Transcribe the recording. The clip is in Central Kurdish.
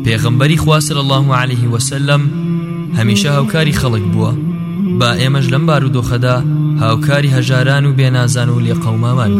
پێغەمبەری خوا صلی الله عليه وسلم هەمیشە هاوکاری خەڵک بووە، با ئێمەش لەم بارودۆخەدا هاوکاری هەژاران و بێنازان و لێقەوماوان